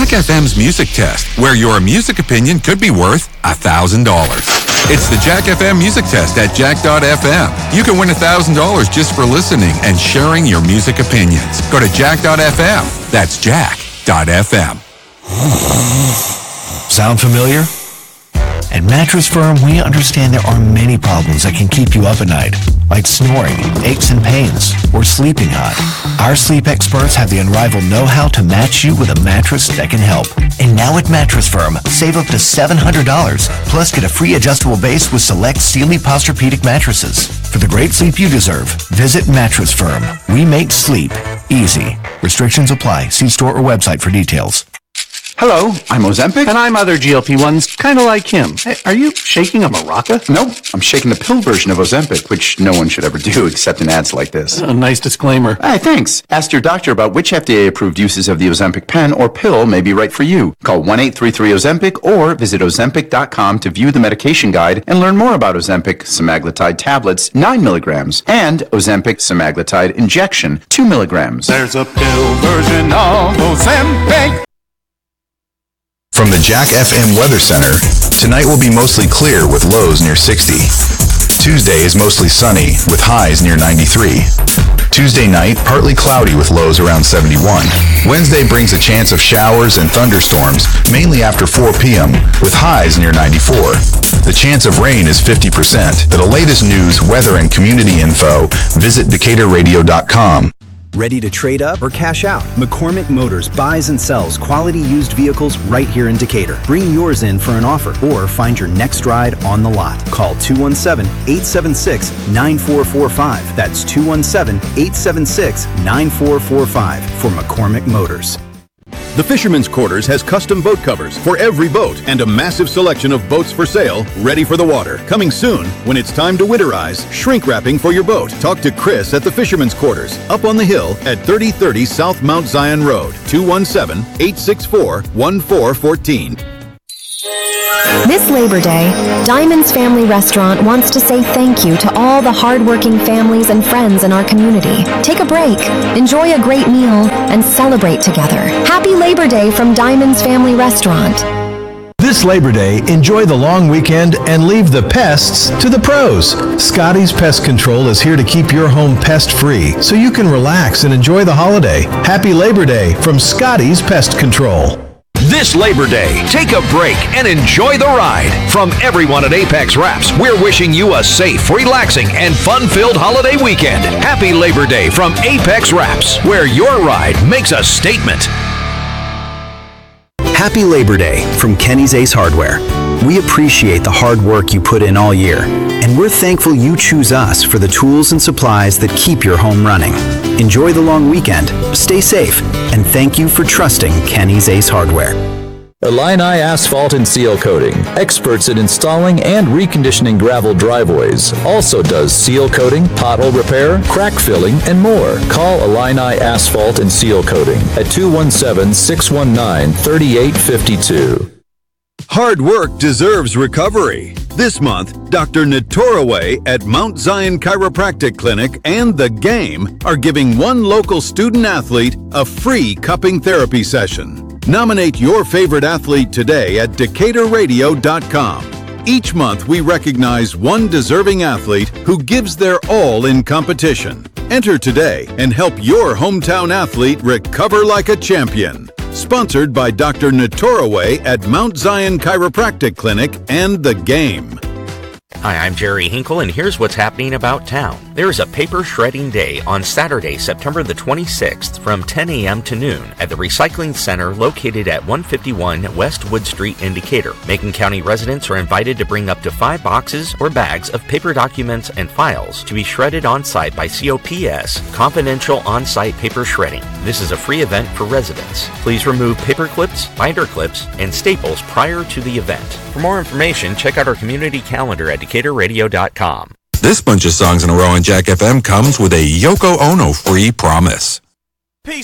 FM's Music Test, where your music opinion could be worth $1,000. It's the Jack FM Music Test at jack.fm. You can win $1,000 just for listening and sharing your music opinions. Go to jack.fm. That's jack.fm. Sound familiar? At Mattress Firm, we understand there are many problems that can keep you up at night, like snoring, aches and pains, or sleeping hot. Our sleep experts have the unrivaled know-how to match you with a mattress that can help. And now at Mattress Firm, save up to $700, plus get a free adjustable base with select Sealy Posturepedic mattresses. For the great sleep you deserve, visit Mattress Firm. We make sleep easy. Restrictions apply. See store or website for details. Hello, I'm Ozempic. And I'm other GLP-1s, kind of like him. Hey, are you shaking a maraca? Nope, I'm shaking the pill version of Ozempic, which no one should ever do except in ads like this. Nice disclaimer. Hey, thanks. Ask your doctor about which FDA-approved uses of the Ozempic pen or pill may be right for you. Call 1-833-OZEMPIC or visit Ozempic.com to view the medication guide and learn more about Ozempic semaglutide tablets, 9 milligrams, and Ozempic semaglutide injection, 2 milligrams. There's a pill version of Ozempic. From the Jack FM Weather Center, tonight will be mostly clear with lows near 60. Tuesday is mostly sunny with highs near 93. Tuesday night, partly cloudy with lows around 71. Wednesday brings a chance of showers and thunderstorms, mainly after 4 p.m., with highs near 94. The chance of rain is 50%. For the latest news, weather, and community info, visit DecaturRadio.com. Ready to trade up or cash out? McCormick Motors buys and sells quality used vehicles right here in Decatur. Bring yours in for an offer or find your next ride on the lot. Call 217-876-9445. That's 217-876-9445 for McCormick Motors. The Fisherman's Quarters has custom boat covers for every boat and a massive selection of boats for sale, ready for the water. Coming soon, when it's time to winterize, shrink wrapping for your boat. Talk to Chris at the Fisherman's Quarters, up on the hill at 3030 South Mount Zion Road, 217-864-1414. This Labor Day, Diamond's Family Restaurant wants to say thank you to all the hardworking families and friends in our community. Take a break, enjoy a great meal, and celebrate together. Happy Labor Day from Diamond's Family Restaurant. This Labor Day, enjoy the long weekend and leave the pests to the pros. Scotty's Pest Control is here to keep your home pest-free so you can relax and enjoy the holiday. Happy Labor Day from Scotty's Pest Control. This Labor Day, take a break and enjoy the ride. From everyone at Apex Wraps, we're wishing you a safe, relaxing, and fun-filled holiday weekend. Happy Labor Day from Apex Wraps, where your ride makes a statement. Happy Labor Day from Kenny's Ace Hardware. We appreciate the hard work you put in all year, and we're thankful you choose us for the tools and supplies that keep your home running. Enjoy the long weekend, stay safe, and thank you for trusting Kenny's Ace Hardware. Illini Asphalt and Seal Coating, experts in installing and reconditioning gravel driveways. Also does seal coating, pothole repair, crack filling, and more. Call Illini Asphalt and Seal Coating at 217-619-3852. Hard work deserves recovery. This month, Dr. Natoraway at Mount Zion Chiropractic Clinic and The Game are giving one local student athlete a free cupping therapy session. Nominate your favorite athlete today at DecaturRadio.com. Each month, we recognize one deserving athlete who gives their all in competition. Enter today and help your hometown athlete recover like a champion. Sponsored by Dr. Natoraway at Mount Zion Chiropractic Clinic and The Game. Hi, I'm Jerry Hinkle, and here's what's happening about town. There is a paper shredding day on Saturday, September the 26th from 10 a.m. to noon at the Recycling Center located at 151 West Wood Street in Decatur. Macon County residents are invited to bring up to 5 boxes or bags of paper documents and files to be shredded on-site by COPS, Confidential On-Site Paper Shredding. This is a free event for residents. Please remove paper clips, binder clips, and staples prior to the event. For more information, check out our community calendar at DecaturRadio.com. This bunch of songs in a row on Jack FM comes with a Yoko Ono free promise.